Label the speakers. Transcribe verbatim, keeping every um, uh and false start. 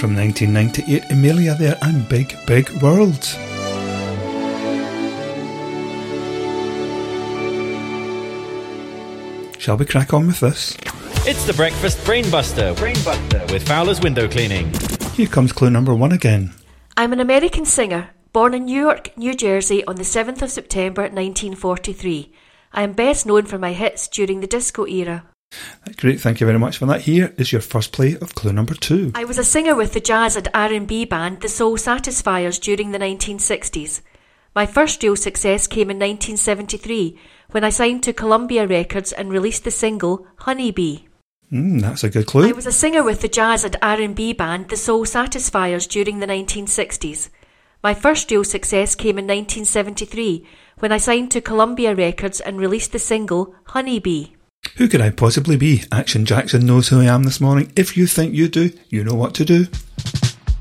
Speaker 1: From nineteen ninety-eight, Amelia there and Big Big World. Shall we crack on with this?
Speaker 2: It's the Breakfast Brainbuster, Brainbuster with Fowler's Window Cleaning.
Speaker 1: Here comes clue number one again.
Speaker 3: I'm an American singer, born in Newark, New Jersey on the seventh of September nineteen forty-three. I am best known for my hits during the disco era.
Speaker 1: Great, thank you very much for that. Here is your first play of clue number two.
Speaker 3: I was a singer with the jazz and R and B band The Soul Satisfiers during the nineteen sixties. My first real success came in nineteen seventy-three when I signed to Columbia Records and released the single Honey Bee.
Speaker 1: Mm, that's a good clue.
Speaker 3: I was a singer with the jazz and R and B band The Soul Satisfiers during the nineteen sixties. My first real success came in nineteen seventy-three when I signed to Columbia Records and released the single Honey Bee.
Speaker 1: Who could I possibly be? Action Jackson knows who I am this morning. If you think you do, you know what to do.